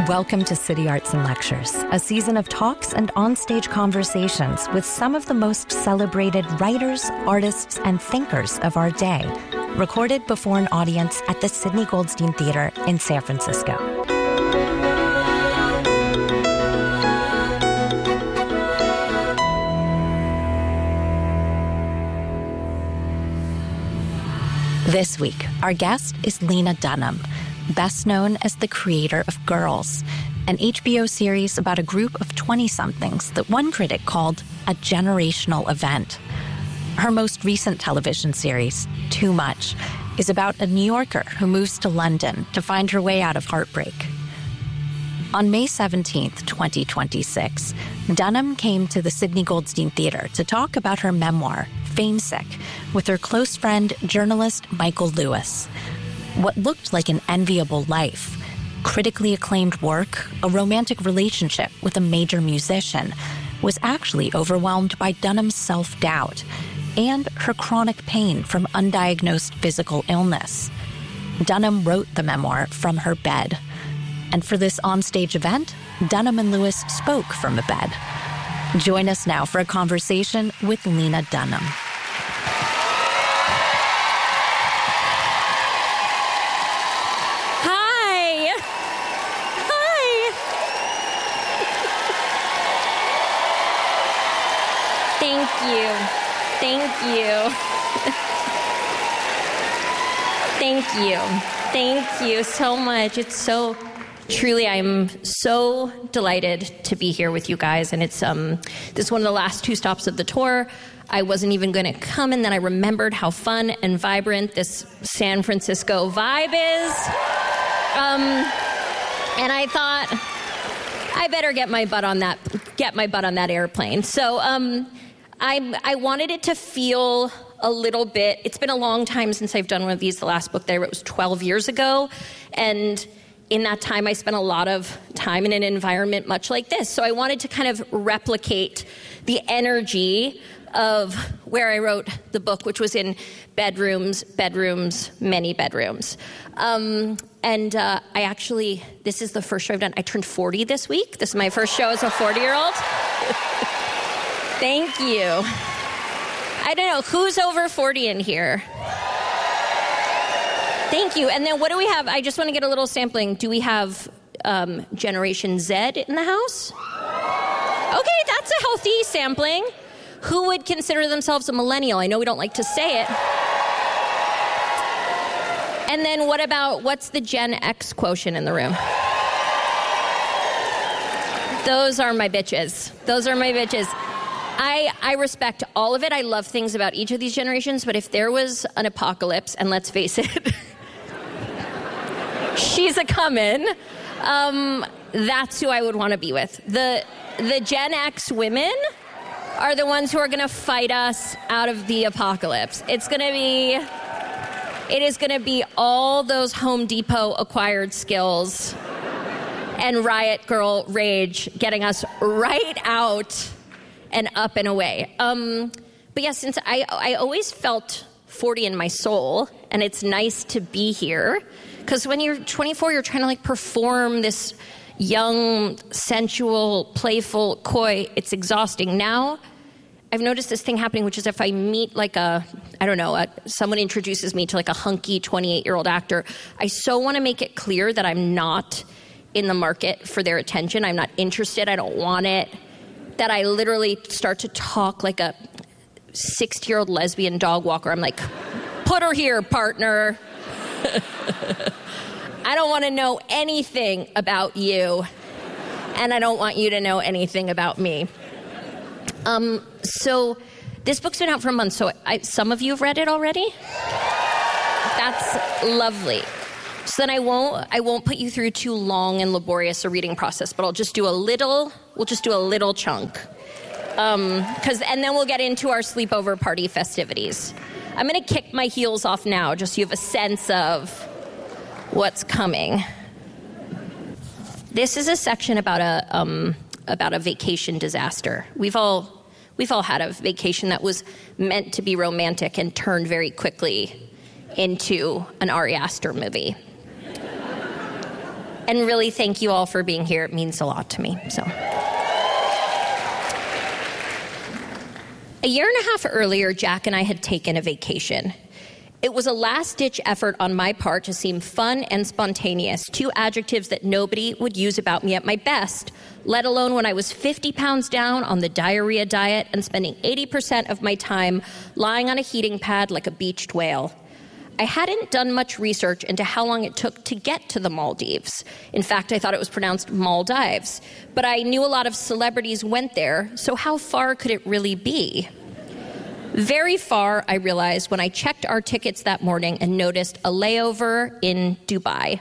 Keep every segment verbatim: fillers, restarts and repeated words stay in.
Welcome to City Arts and Lectures, a season of talks and onstage conversations with some of the most celebrated writers, artists, and thinkers of our day, recorded before an audience at the Sidney Goldstein Theater in San Francisco. This week, our guest is Lena Dunham, best known as the creator of Girls, an H B O series about a group of twenty-somethings that one critic called a generational event. Her most recent television series, Too Much, is about a New Yorker who moves to London to find her way out of heartbreak. On May seventeenth, twenty twenty-six, Dunham came to the Sidney Goldstein Theater to talk about her memoir, Famesick, with her close friend, journalist Michael Lewis. What looked like an enviable life, critically acclaimed work, a romantic relationship with a major musician, was actually overwhelmed by Dunham's self-doubt and her chronic pain from undiagnosed physical illness. Dunham wrote the memoir from her bed. And for this onstage event, Dunham and Lewis spoke from the bed. Join us now for a conversation with Lena Dunham. Thank you. Thank you. Thank you. Thank you so much. It's so, truly, I'm so delighted to be here with you guys. And it's um, this is one of the last two stops of the tour. I wasn't even going to come, and then I remembered how fun and vibrant this San Francisco vibe is. Um, and I thought, I better get my butt on that, get my butt on that airplane. So, um, I, I wanted it to feel a little bit, it's been a long time since I've done one of these. The last book that I wrote was twelve years ago. And in that time, I spent a lot of time in an environment much like this. So I wanted to kind of replicate the energy of where I wrote the book, which was in bedrooms, bedrooms, many bedrooms. Um, and uh, I actually, this is the first show I've done. I turned forty this week. This is my first show as a forty-year-old. Thank you. I don't know, who's over forty in here? Thank you. And then what do we have? I just want to get a little sampling. Do we have um, Generation Z in the house? Okay, that's a healthy sampling. Who would consider themselves a millennial? I know we don't like to say it. And then what about, what's the Gen X quotient in the room? Those are my bitches. Those are my bitches. I, I respect all of it. I love things about each of these generations, but if there was an apocalypse, and let's face it, she's a comin', um, that's who I would want to be with. The, the Gen X women are the ones who are going to fight us out of the apocalypse. It's going to be, it is going to be all those Home Depot acquired skills and Riot Girl rage getting us right out and up and away. Um, but yeah, since I, I always felt forty in my soul, and it's nice to be here, because when you're twenty-four, you're trying to like perform this young, sensual, playful, coy. It's exhausting. Now, I've noticed this thing happening, which is if I meet like a, I don't know, a, someone introduces me to like a hunky twenty-eight-year-old actor, I so want to make it clear that I'm not in the market for their attention. I'm not interested. I don't want it. That I literally start to talk like a sixty-year-old lesbian dog walker. I'm like, put her here, partner. I don't want to know anything about you, and I don't want you to know anything about me. Um, so this book's been out for a month, so I, some of you have read it already? That's lovely. So then I won't I won't put you through too long and laborious a reading process, but I'll just do a little, we'll just do a little chunk. Um, cause, and then we'll get into our sleepover party festivities. I'm gonna kick my heels off now, just so you have a sense of what's coming. This is a section about a um, about a vacation disaster. We've all we've all had a vacation that was meant to be romantic and turned very quickly into an Ari Aster movie. And really, thank you all for being here. It means a lot to me. So, a year and a half earlier, Jack and I had taken a vacation. It was a last-ditch effort on my part to seem fun and spontaneous, two adjectives that nobody would use about me at my best, let alone when I was fifty pounds down on the diarrhea diet and spending eighty percent of my time lying on a heating pad like a beached whale. I hadn't done much research into how long it took to get to the Maldives. In fact, I thought it was pronounced Maldives. But I knew a lot of celebrities went there, so how far could it really be? Very far, I realized when I checked our tickets that morning and noticed a layover in Dubai.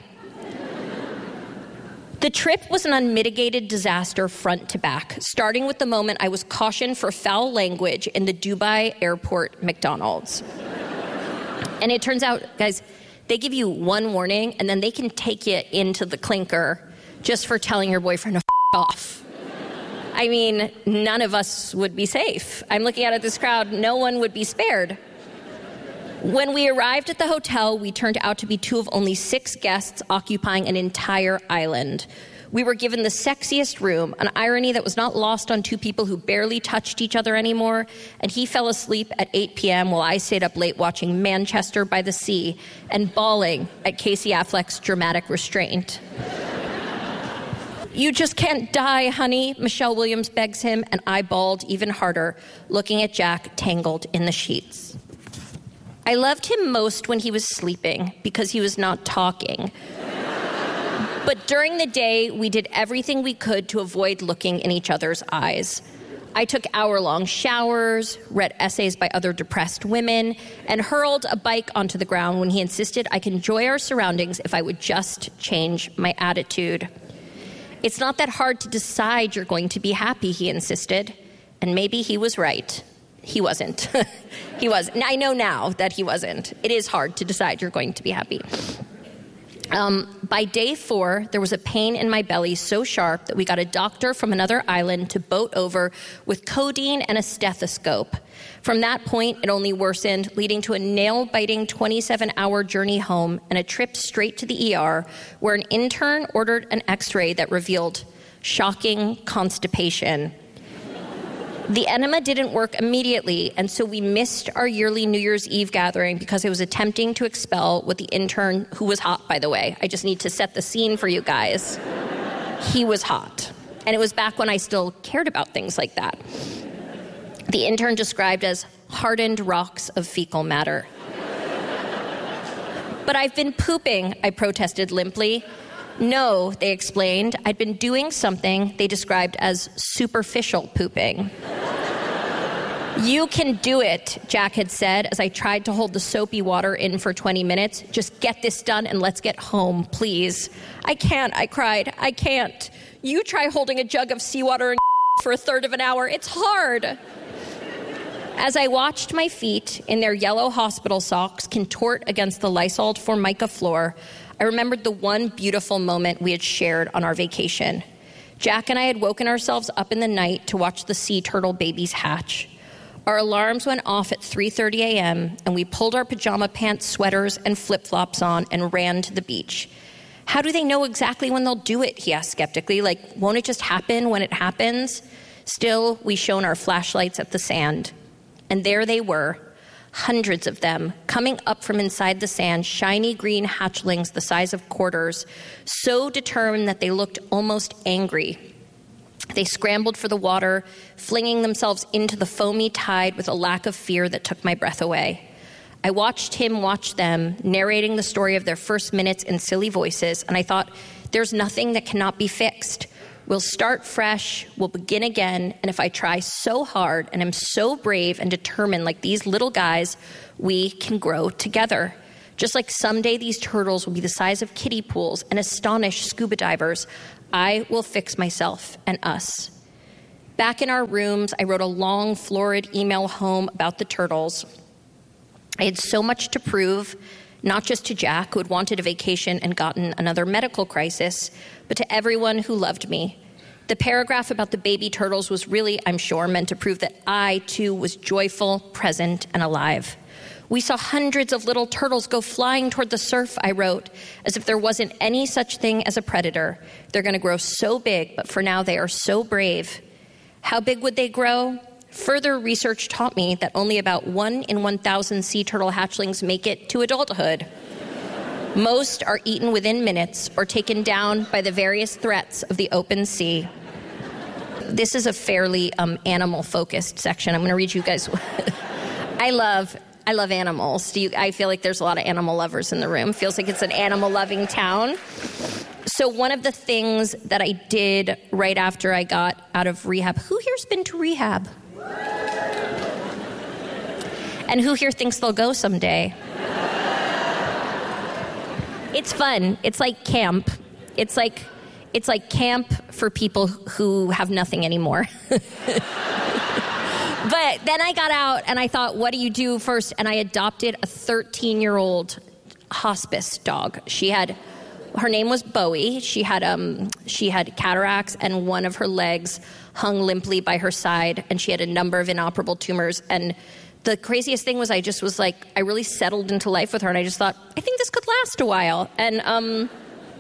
The trip was an unmitigated disaster front to back, starting with the moment I was cautioned for foul language in the Dubai airport McDonald's. And it turns out, guys, they give you one warning and then they can take you into the clinker just for telling your boyfriend to f*** off. I mean, none of us would be safe. I'm looking out at this crowd. No one would be spared. When we arrived at the hotel, we turned out to be two of only six guests occupying an entire island. We were given the sexiest room, an irony that was not lost on two people who barely touched each other anymore, and he fell asleep at eight p.m. while I stayed up late watching Manchester by the Sea and bawling at Casey Affleck's dramatic restraint. "You just can't die, honey," Michelle Williams begs him, and I bawled even harder, looking at Jack tangled in the sheets. I loved him most when he was sleeping because he was not talking. But during the day, we did everything we could to avoid looking in each other's eyes. I took hour-long showers, read essays by other depressed women, and hurled a bike onto the ground when he insisted I could enjoy our surroundings if I would just change my attitude. "It's not that hard to decide you're going to be happy," he insisted. And maybe he was right. He wasn't. He was. I know now that he wasn't. It is hard to decide you're going to be happy. Um, by day four, there was a pain in my belly so sharp that we got a doctor from another island to boat over with codeine and a stethoscope. From that point, it only worsened, leading to a nail-biting twenty-seven hour journey home and a trip straight to the E R, where an intern ordered an x-ray that revealed shocking constipation. The enema didn't work immediately, and so we missed our yearly New Year's Eve gathering because I was attempting to expel what the intern, who was hot, by the way. I just need to set the scene for you guys. He was hot. And it was back when I still cared about things like that. The intern described as hardened rocks of fecal matter. "But I've been pooping," I protested limply. "No," they explained. I'd been doing something they described as superficial pooping. "You can do it," Jack had said as I tried to hold the soapy water in for twenty minutes. "Just get this done and let's get home, please." "I can't," I cried. "I can't. You try holding a jug of seawater and for a third of an hour. It's hard." As I watched my feet in their yellow hospital socks contort against the Lysoled Formica floor, I remembered the one beautiful moment we had shared on our vacation. Jack and I had woken ourselves up in the night to watch the sea turtle babies hatch. Our alarms went off at three thirty a.m., and we pulled our pajama pants, sweaters, and flip-flops on and ran to the beach. "How do they know exactly when they'll do it?" he asked skeptically. "Like, won't it just happen when it happens?" Still, we shone our flashlights at the sand. And there they were, hundreds of them, coming up from inside the sand, shiny green hatchlings the size of quarters, so determined that they looked almost angry. They scrambled for the water, flinging themselves into the foamy tide with a lack of fear that took my breath away. I watched him watch them, narrating the story of their first minutes in silly voices, and I thought, there's nothing that cannot be fixed. We'll start fresh, we'll begin again, and if I try so hard and am so brave and determined like these little guys, we can grow together. Just like someday these turtles will be the size of kiddie pools and astonish scuba divers, I will fix myself and us. Back in our rooms, I wrote a long, florid email home about the turtles. I had so much to prove, not just to Jack, who had wanted a vacation and gotten another medical crisis, but to everyone who loved me. The paragraph about the baby turtles was really, I'm sure, meant to prove that I, too, was joyful, present, and alive. We saw hundreds of little turtles go flying toward the surf, I wrote, as if there wasn't any such thing as a predator. They're going to grow so big, but for now they are so brave. How big would they grow? Further research taught me that only about one in one thousand sea turtle hatchlings make it to adulthood. Most are eaten within minutes or taken down by the various threats of the open sea. This is a fairly um, animal-focused section. I'm going to read you guys. I love... I love animals. Do you, I feel like there's a lot of animal lovers in the room. Feels like it's an animal-loving town. So one of the things that I did right after I got out of rehab, who here's been to rehab? And who here thinks they'll go someday? It's fun. It's like camp. It's like, it's like camp for people who have nothing anymore. But then I got out and I thought, what do you do first? And I adopted a thirteen-year-old hospice dog. She had, her name was Bowie. She had um, she had cataracts and one of her legs hung limply by her side, and she had a number of inoperable tumors. And the craziest thing was I just was like, I really settled into life with her, and I just thought, I think this could last a while. And um,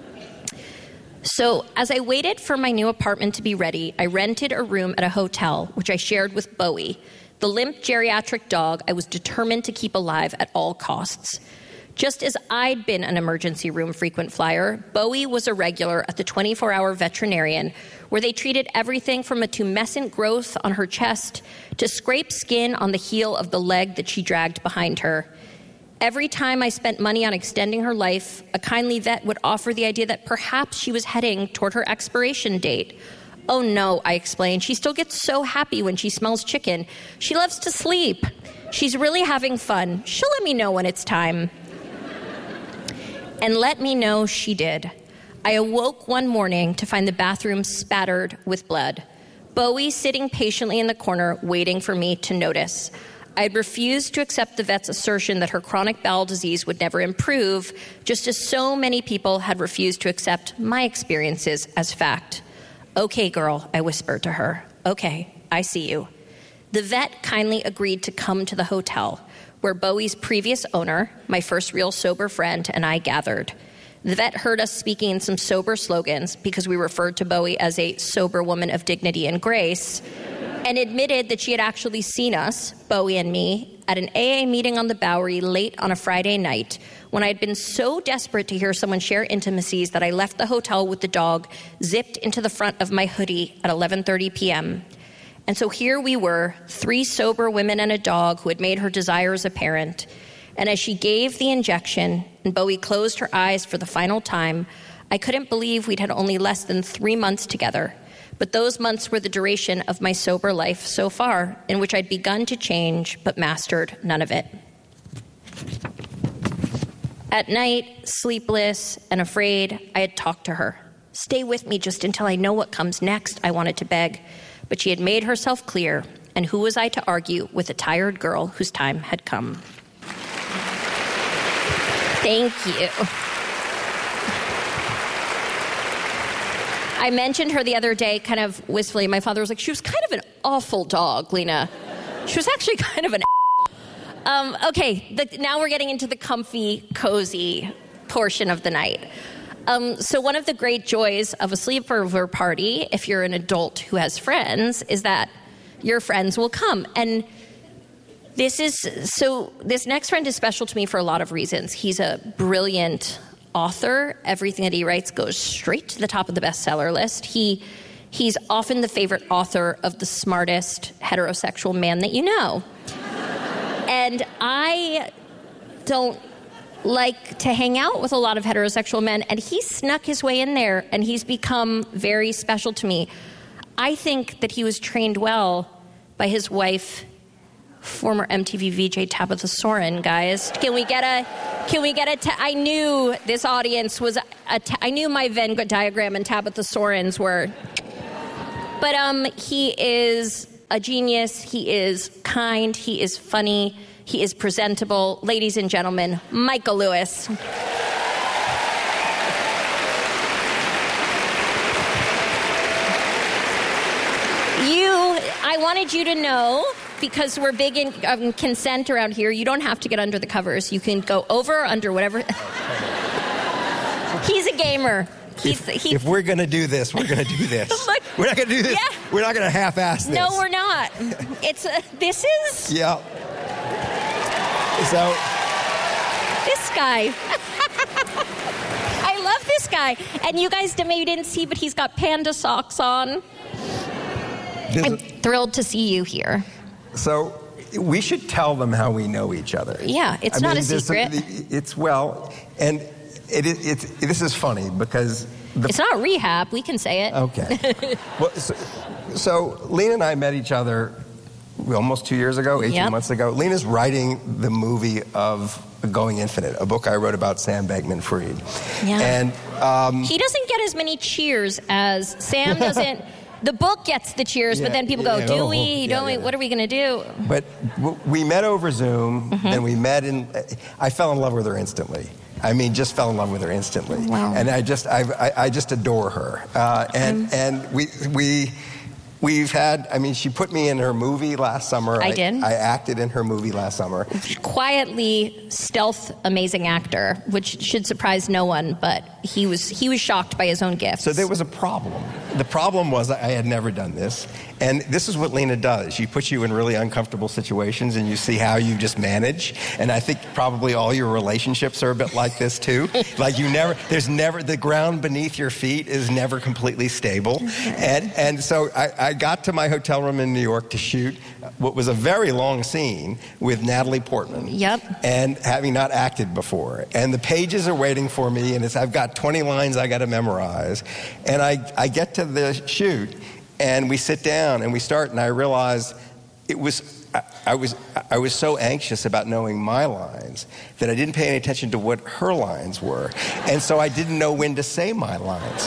so as I waited for my new apartment to be ready, I rented a room at a hotel, which I shared with Bowie, the limp geriatric dog I was determined to keep alive at all costs. Just as I'd been an emergency room frequent flyer, Bowie was a regular at the twenty-four hour veterinarian, where they treated everything from a tumescent growth on her chest to scraped skin on the heel of the leg that she dragged behind her. Every time I spent money on extending her life, a kindly vet would offer the idea that perhaps she was heading toward her expiration date. Oh no, I explained. She still gets so happy when she smells chicken. She loves to sleep. She's really having fun. She'll let me know when it's time. And let me know she did. I awoke one morning to find the bathroom spattered with blood. Bowie sitting patiently in the corner, waiting for me to notice. I had refused to accept the vet's assertion that her chronic bowel disease would never improve, just as so many people had refused to accept my experiences as fact. Okay, girl, I whispered to her. Okay, I see you. The vet kindly agreed to come to the hotel, where Bowie's previous owner, my first real sober friend, and I gathered. The vet heard us speaking in some sober slogans because we referred to Bowie as a sober woman of dignity and grace, and admitted that she had actually seen us, Bowie and me, at an A A meeting on the Bowery late on a Friday night when I had been so desperate to hear someone share intimacies that I left the hotel with the dog zipped into the front of my hoodie at eleven thirty p.m. And so here we were, three sober women and a dog who had made her desires apparent. And as she gave the injection and Bowie closed her eyes for the final time, I couldn't believe we'd had only less than three months together. But those months were the duration of my sober life so far, in which I'd begun to change, but mastered none of it. At night, sleepless and afraid, I had talked to her. Stay with me just until I know what comes next, I wanted to beg. But she had made herself clear, and who was I to argue with a tired girl whose time had come? Thank you. I mentioned her the other day kind of wistfully. My father was like, she was kind of an awful dog, Lena. She was actually kind of an um, okay, the, now we're getting into the comfy, cozy portion of the night. Um, so one of the great joys of a sleepover party, if you're an adult who has friends, is that your friends will come. And this is, so this next friend is special to me for a lot of reasons. He's a brilliant author. Everything that he writes goes straight to the top of the bestseller list. He he's often the favorite author of the smartest heterosexual man that you know. And I don't like to hang out with a lot of heterosexual men, and he snuck his way in there, and he's become very special to me. I think that he was trained well by his wife, former M T V V J Tabitha Soren, guys. Can we get a, can we get a, ta- I knew this audience was, a ta- I knew my Venn diagram and Tabitha Soren's were, but um, he is a genius, he is kind, he is funny, he is presentable. Ladies and gentlemen, Michael Lewis. You, I wanted you to know because we're big in um, consent around here, you don't have to get under the covers. You can go over, under, whatever. He's a gamer. He's, if, he, if we're going to do this, we're going to do this. Look, we're not going to do this. Yeah. We're not going to half-ass this. No, we're not. It's uh, this is Yeah. So this guy. I love this guy. And you guys maybe didn't see, but he's got panda socks on. this I'm is, thrilled to see you here. so we should tell them how we know each other. Yeah, it's I not mean, a there's secret. some- it's well, and it, it, it's this is funny because the It's not rehab. We can say it. Okay. well, so, so Lena and I met each other almost two years ago, eighteen Yep. months ago. Lena's writing the movie of Going Infinite, a book I wrote about Sam Bankman-Fried. Yeah. And um, He doesn't get as many cheers as Sam doesn't. The book gets the cheers, Yeah, but then people go, yeah, do oh, we? yeah, Don't yeah. we? What are we going to do? but w- we met over Zoom, Mm-hmm. and we met in. I fell in love with her instantly. I mean, just fell in love with her instantly. Wow. And I just, I, I, I just adore her. Uh, and and we we. We've had, I mean, she put me in her movie last summer. I did. I acted in her movie last summer. Quietly, stealth, amazing actor, which should surprise no one, but he was he was shocked by his own gifts. So there was a problem. The problem was I had never done this. And this is what Lena does. She puts you in really uncomfortable situations and you see how you just manage. And I think probably all your relationships are a bit like this too. Like you never, there's never, the ground beneath your feet is never completely stable. And and so I, I got to my hotel room in New York to shoot what was a very long scene with Natalie Portman. Yep. And having not acted before. And the pages are waiting for me and it's, I've got twenty lines I got to memorize. And I, I get to the shoot and we sit down and we start and I realize it was, I, I was, I was so anxious about knowing my lines that I didn't pay any attention to what her lines were. And so I didn't know when to say my lines.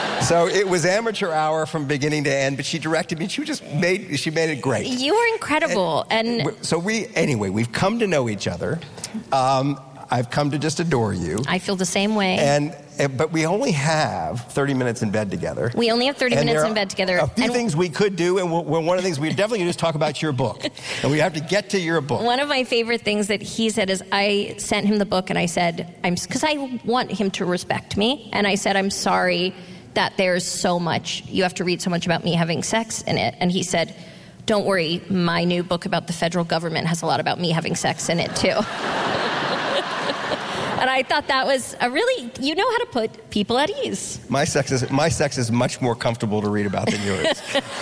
So it was amateur hour from beginning to end, but she directed me. She just made, she made it great. You were incredible. And, And so we, anyway, we've come to know each other. Um, I've come to just adore you. I feel the same way. And, uh, but we only have thirty minutes in bed together. We only have thirty And minutes there in are bed together. A few And things we could do, and we'll, well, one of the things we definitely do is talk about your book. And we have to get to your book. one of my favorite things that he said is I sent him the book and I said, I'm because I want him to respect me. And I said, I'm sorry that there's so much, you have to read so much about me having sex in it. And he said, don't worry, my new book about the federal government has a lot about me having sex in it too. And I thought that was a really, you know how to put people at ease. My sex is my sex is much more comfortable to read about than yours.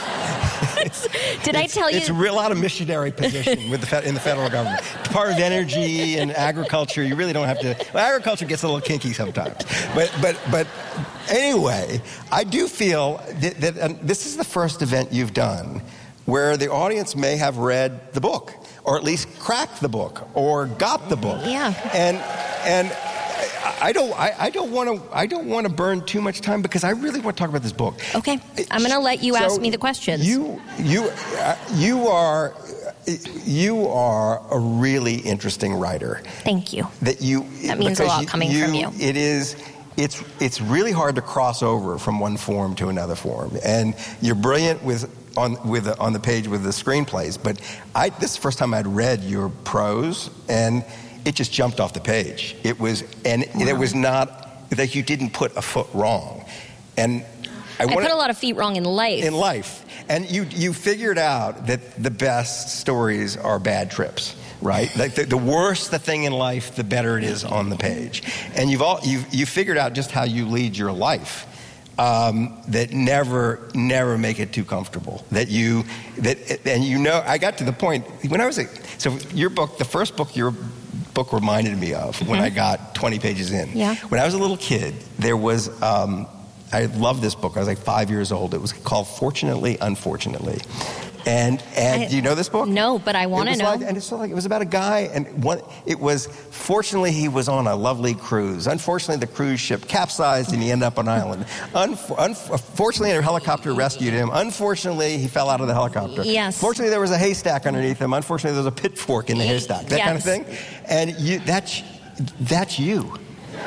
Did I tell you? It's a real lot of missionary position with the fe- in the federal government. Department of Energy and agriculture, you really don't have to. Well, agriculture gets a little kinky sometimes, but but but anyway, I do feel that, that uh, this is the first event you've done where the audience may have read the book, or at least cracked the book, or got the book. Yeah. And and. I don't. I, I don't want to. I don't want to burn too much time because I really want to talk about this book. Okay, I'm going to let you So ask me the questions. You, you, uh, you are, you are a really interesting writer. Thank you. That you. That means a because lot coming from you. It is. It's it's really hard to cross over from one form to another form, and you're brilliant with on with the, on the page with the screenplays. But I this is the first time I'd read your prose and. It just jumped off the page. It was, and Wow. it was not that you didn't put a foot wrong. And I, I wanna, put a lot of feet wrong in life. in life, and you you figured out that the best stories are bad trips, right? Like the, the worse the thing in life, the better it is on the page. And you've all you you figured out just how you lead your life. Um, that never, never make it too comfortable. That you, that, and you know, I got to the point when I was a, so your book, the first book your book reminded me of mm-hmm. when I got twenty pages in. Yeah. When I was a little kid, there was, um, I loved this book. I was like five years old. It was called Fortunately, Unfortunately. And and I, do you know this book? No, but I want to know. Like, and it's like it was about a guy, and one, it was fortunately he was on a lovely cruise. Unfortunately, the cruise ship capsized and he ended up on an island. Unf- unfortunately, a helicopter rescued him. Unfortunately, he fell out of the helicopter. Yes. Fortunately, there was a haystack underneath him. Unfortunately, there was a pitchfork in the haystack. That yes. kind of thing. And you, that's that's you.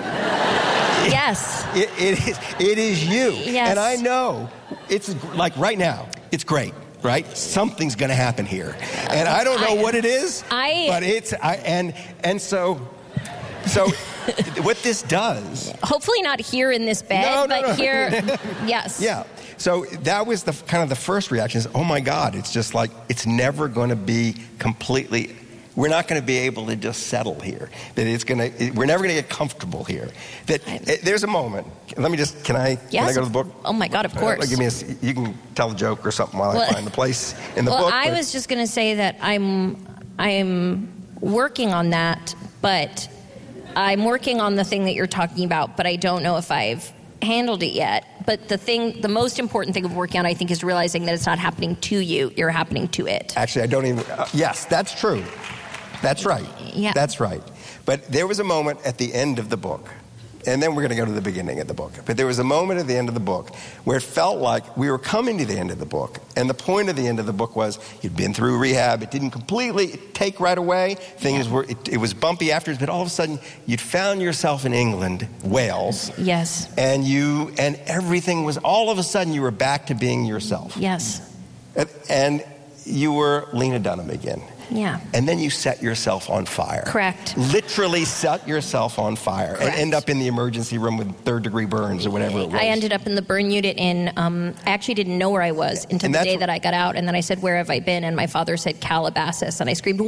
Yes. It, it is. It is you. Yes. And I know it's like right now. It's great. right? Something's going to happen here. And I don't know I, what it is, I, but it's, I, and, and so, so what this does. Hopefully not here in this bed, no, no, but no. here, yes. Yeah. So that was the kind of the first reaction is, oh my God, it's just like, it's never going to be completely, we're not going to be able to just settle here. That it's going to, we're never going to get comfortable here. That it, there's a moment. Let me just, can I, yes. can I go to the book? Oh my God, of course. Uh, give me a, you can tell a joke or something while well, I find the place in the well, book. Well, I but. was just going to say that I'm, I'm working on that, but I'm working on the thing that you're talking about, but I don't know if I've handled it yet. But the thing, the most important thing of working on, I think, is realizing that it's not happening to you, you're happening to it. Actually, I don't even, uh, yes, that's true. That's right. Yeah. That's right. But there was a moment at the end of the book, and then we're going to go to the beginning of the book. But there was a moment at the end of the book where it felt like we were coming to the end of the book. And the point of the end of the book was you'd been through rehab. It didn't completely take right away. Things yeah. were, it, it was bumpy afterwards, but all of a sudden you'd found yourself in England, Wales. Yes. And you, and everything was, all of a sudden you were back to being yourself. Yes. And, and you were Lena Dunham again. Yeah. And then you set yourself on fire. Correct. Literally set yourself on fire. Correct. And end up in the emergency room with third degree burns or whatever it was. I ended up in the burn unit in, um, I actually didn't know where I was until and the day that I got out. And then I said, where have I been? And my father said, Calabasas. And I screamed,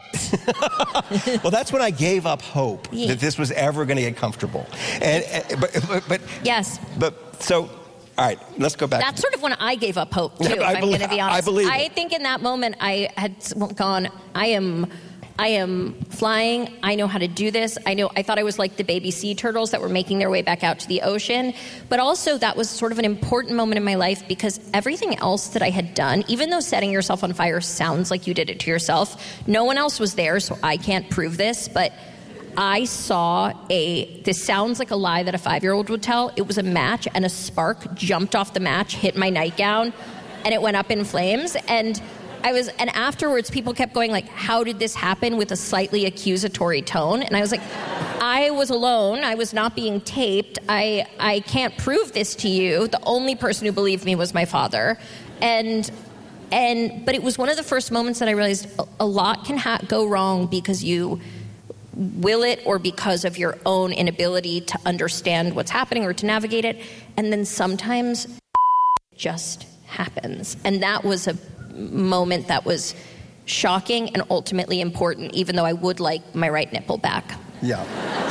what? Well, that's when I gave up hope yeah. that this was ever going to get comfortable. And, and but, but, but yes. But so... All right, let's go back. That's sort of when I gave up hope, too, if I'm going to be honest. I believe I it. think in that moment I had gone, I am I am flying. I know how to do this. I know. I thought I was like the baby sea turtles that were making their way back out to the ocean. But also that was sort of an important moment in my life because everything else that I had done, even though setting yourself on fire sounds like you did it to yourself, no one else was there, so I can't prove this, but I saw a, this sounds like a lie that a five-year-old would tell. It was a match, and a spark jumped off the match, hit my nightgown, and it went up in flames. And I was, and afterwards, people kept going like, how did this happen, with a slightly accusatory tone? And I was like, I was alone. I was not being taped. I, I can't prove this to you. The only person who believed me was my father. And and but it was one of the first moments that I realized a, a lot can ha- go wrong because you will it, or because of your own inability to understand what's happening or to navigate it. And then sometimes it just happens. And that was a moment that was shocking and ultimately important, even though I would like my right nipple back. Yeah.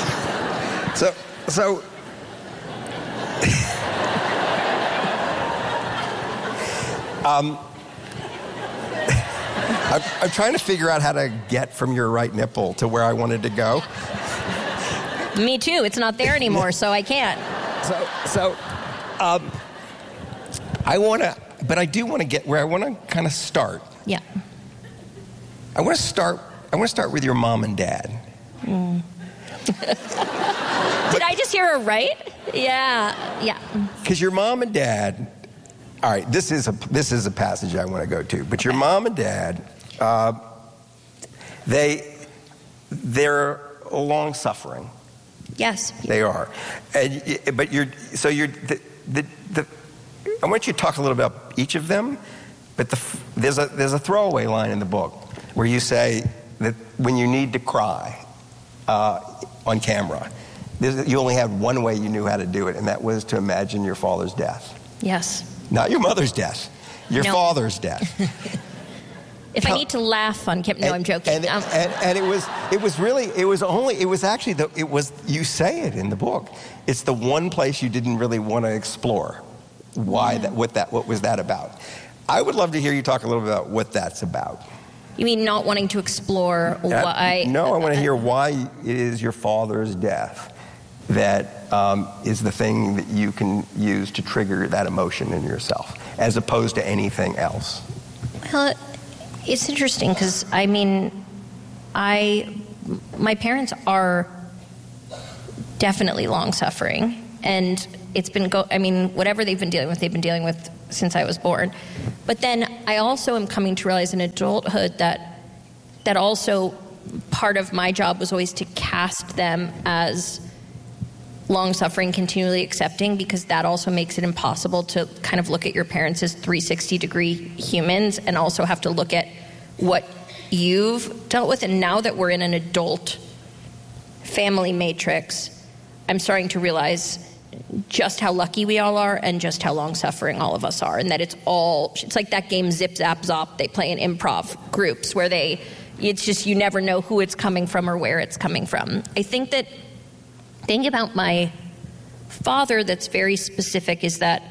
So, so. um. I'm, I'm trying to figure out how to get from your right nipple to where I wanted to go. Me too. It's not there anymore, so I can't. So, so, um, I want to, but I do want to get where I want to kind of start. Yeah. I want to start. I want to start with your mom and dad. Mm. Did I just hear her right? Yeah. Yeah. Because your mom and dad. All right. This is a this is a passage I want to go to. But your mom and dad. Uh, they, they're long suffering. Yes. They are. And, but you're, so you're, the, the, the, I want you to talk a little about each of them, but the, there's a, there's a throwaway line in the book where you say that when you need to cry uh, on camera, you only had one way you knew how to do it, and that was to imagine your father's death. Yes. Not your mother's death, your no. father's death. If I need to laugh on camera, no, and, I'm joking. And, um, and, and it was, it was really, it was only, it was actually, the, it was, you say it in the book. It's the one place you didn't really want to explore. Why, yeah. that, what that, what was that about? I would love to hear you talk a little bit about what that's about. You mean not wanting to explore why? I, no, I want to hear why it is your father's death that um, is the thing that you can use to trigger that emotion in yourself, as opposed to anything else. Well, it's interesting because, I mean, I, my parents are definitely long-suffering, and it's been, go, I mean, whatever they've been dealing with, they've been dealing with since I was born. But then I also am coming to realize in adulthood that that also part of my job was always to cast them as long-suffering, continually accepting, because that also makes it impossible to kind of look at your parents as three hundred sixty degree humans and also have to look at what you've dealt with. And now that we're in an adult family matrix, I'm starting to realize just how lucky we all are and just how long-suffering all of us are, and that it's all, it's like that game Zip Zap Zop they play in improv groups where they, it's just, you never know who it's coming from or where it's coming from. I think that thing about my father that's very specific is that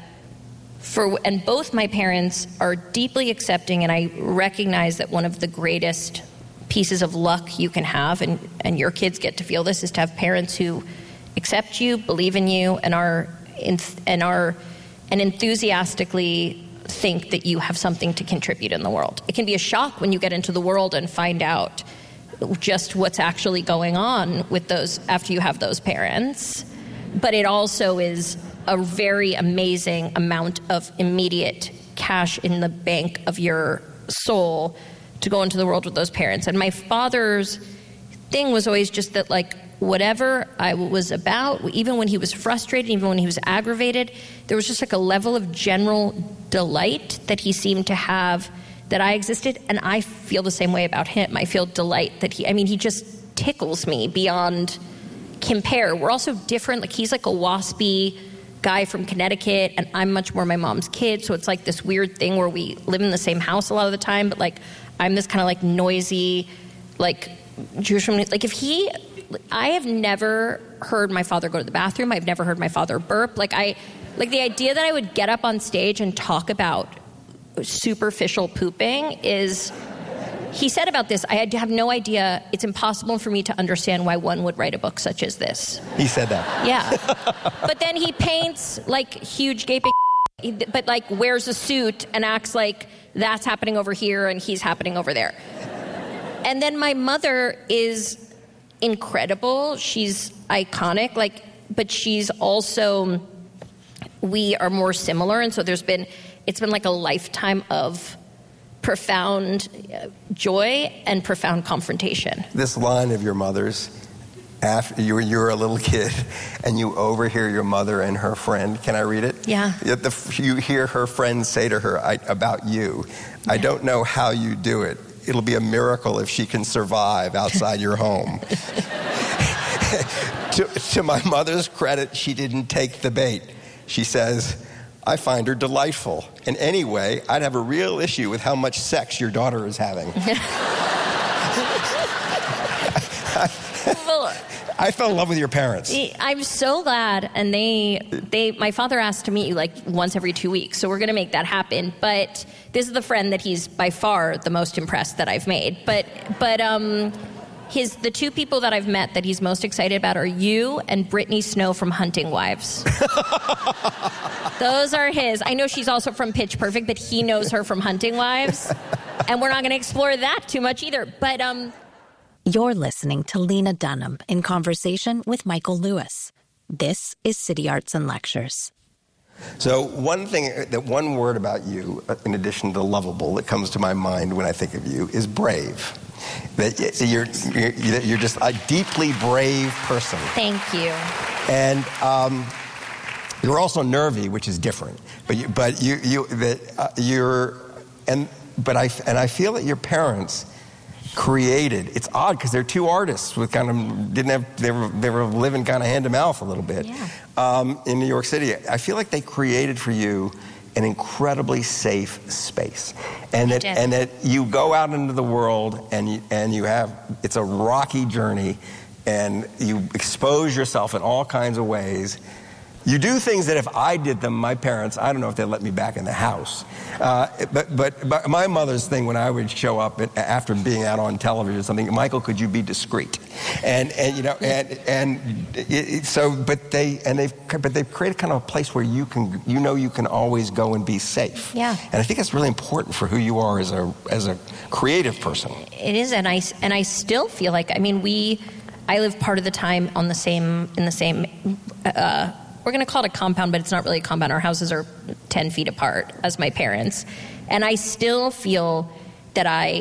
for, and both my parents are deeply accepting, and I recognize that one of the greatest pieces of luck you can have, and, and your kids get to feel this, is to have parents who accept you, believe in you, and are and are and enthusiastically think that you have something to contribute in the world. It can be a shock when you get into the world and find out just what's actually going on with those after you have those parents. But it also is a very amazing amount of immediate cash in the bank of your soul to go into the world with those parents. And my father's thing was always just that, like, whatever I was about, even when he was frustrated, even when he was aggravated, there was just like a level of general delight that he seemed to have that I existed. And I feel the same way about him. I feel delight that he, I mean, he just tickles me beyond compare. We're also different. Like, he's like a waspy guy from Connecticut, and I'm much more my mom's kid. So it's like this weird thing where we live in the same house a lot of the time, but like, I'm this kind of like noisy, like Jewish woman. Like, if he, I have never heard my father go to the bathroom. I've never heard my father burp. Like, I, like the idea that I would get up on stage and talk about superficial pooping is, he said about this, I had to have no idea, it's impossible for me to understand why one would write a book such as this. He said that. Yeah. But then he paints like huge gaping, but like wears a suit and acts like that's happening over here and he's happening over there. And then my mother is incredible. She's iconic, like, but she's also, we are more similar. And so there's been, it's been like a lifetime of profound joy and profound confrontation. This line of your mother's, after you were, you were a little kid and you overhear your mother and her friend, can I read it? Yeah. The, you hear her friend say to her I, about you, yeah. I don't know how you do it. It'll be a miracle if she can survive outside your home. to, to my mother's credit, she didn't take the bait. She says, I find her delightful. And anyway, I'd have a real issue with how much sex your daughter is having. Well, I fell in love with your parents. I'm so glad. And they, they, my father asked to meet you like once every two weeks. So we're going to make that happen. But this is the friend that he's by far the most impressed that I've made. But, but, um, his, the two people that I've met that he's most excited about are you and Brittany Snow from Hunting Wives. Those are his. I know she's also from Pitch Perfect, but he knows her from Hunting Wives. And we're not going to explore that too much either. But, um... You're listening to Lena Dunham in conversation with Michael Lewis. This is City Arts and Lectures. So one thing, that one word about you, in addition to lovable, that comes to my mind when I think of you is brave. That you're, you're, you're just a deeply brave person. Thank you. And um, you're also nervy, which is different. But you, but you, you that uh, you're, and but I and I feel that your parents created. It's odd because they're two artists with kind of didn't have they were they were living kind of hand to mouth a little bit. Yeah. Um, in New York City. I feel like they created for you an incredibly safe space, and that and that you go out into the world and you, and you have it's a rocky journey, and you expose yourself in all kinds of ways. You do things that if I did them, my parents, I don't know if they'd let me back in the house. Uh, but, but but my mother's thing when I would show up at, after being out on television or something, Michael, could you be discreet? And and you know and and it, it, so but they and they've but they've created kind of a place where you can you know you can always go and be safe. Yeah. And I think that's really important for who you are as a as a creative person. It is, and I and I still feel like I mean we, I live part of the time on the same in the same. Uh, We're going to call it a compound, but it's not really a compound. Our houses are ten feet apart as my parents. And I still feel that I